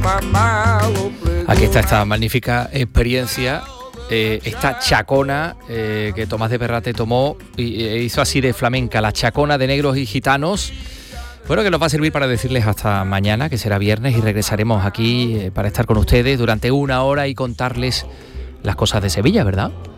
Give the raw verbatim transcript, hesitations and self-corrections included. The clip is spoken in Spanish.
Aquí está esta magnífica experiencia, eh, esta chacona eh, que Tomás de Perrate tomó y e hizo así de flamenca, la chacona de negros y gitanos. Bueno, que nos va a servir para decirles hasta mañana, que será viernes, y regresaremos aquí eh, para estar con ustedes durante una hora y contarles las cosas de Sevilla, ¿verdad?